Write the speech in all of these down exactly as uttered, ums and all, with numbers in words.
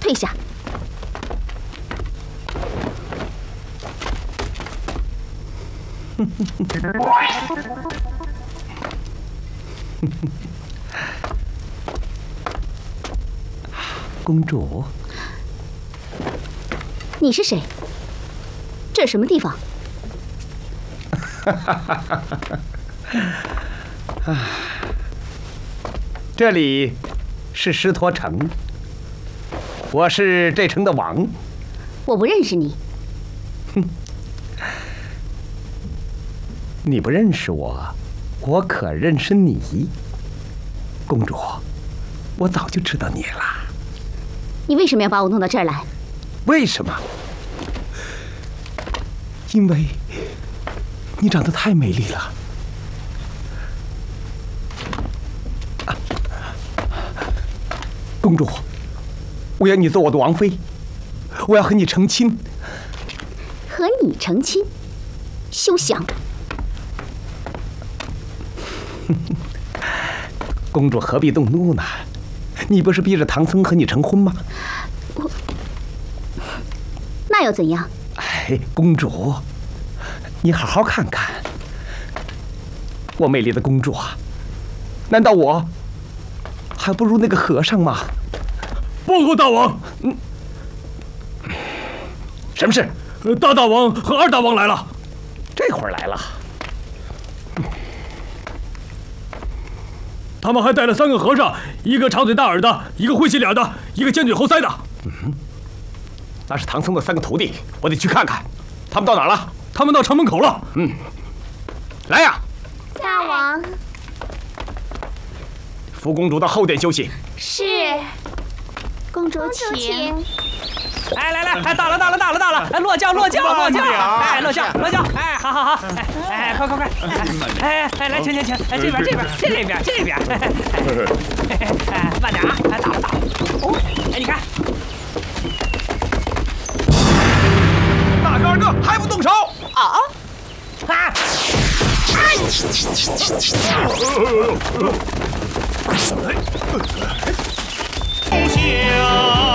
退下。 公主， 你是谁？这是什么地方？ 这里是狮驼城，我是这城的王。 我不认识你。 哼，你不认识我，我可认识你。公主，我早就知道你了。 你为什么要把我弄到这儿来？ 为什么？因为你长得太美丽了。啊、公主，我要你做我的王妃，我要和你成亲。 和你成亲？休想！ 公主何必动怒呢？你不是逼着唐僧和你成婚吗？ 我……那又怎样？ 哎，公主，你好好看看，我美丽的公主啊，难道我还不如那个和尚吗？ 报告大王， 嗯，什么事？ 大大王和二大王来了。 这会儿来了。 他们还带了三个和尚，一个长嘴大耳的，一个灰心脸的，一个尖嘴猴腮的。 嗯，那是唐僧的三个徒弟，我得去看看，他们到哪儿了？ 他们到城门口了。 嗯，来呀！ 大王， 扶公主到后殿休息。 是。公主请。 哎，来来，哎，到了，到了，到了，到了！哎，落轿，落轿，落轿！哎，落轿，落轿！哎，好好好！哎哎，快快快！哎哎，来，请请请！哎，这边这边这边这边！哎，慢点啊！哎，打了打了！哦，哎，你看， 大哥二哥还不动手啊！啊！哎！不行。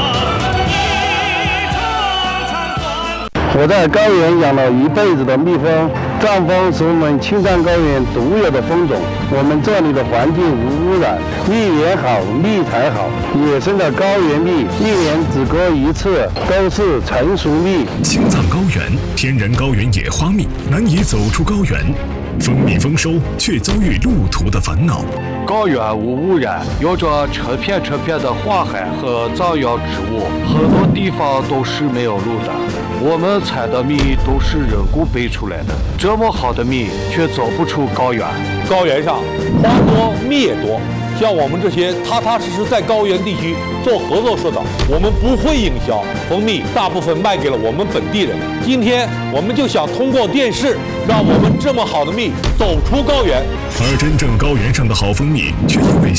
我在高原养了一辈子的蜜蜂，藏蜂是我们青藏高原独有的蜂种。我们这里的环境无污染，蜜源好，蜜才好。野生的高原蜜一年只割一次，都是成熟蜜。 青藏高原天然高原野花蜜难以走出高原，蜂蜜丰收却遭遇路途的烦恼。 高原无污染，有着成片成片的花海和藏药植物，很多地方都是没有路的。我们采的蜜都是人工培出来的，这么好的蜜却走不出高原。 高原上花多蜜也多，像我们这些踏踏实实在高原地区做合作社的，我们不会营销，蜂蜜大部分卖给了我们本地人。今天我们就想通过电视，让我们这么好的蜜走出高原。 而真正高原上的好蜂蜜，却因为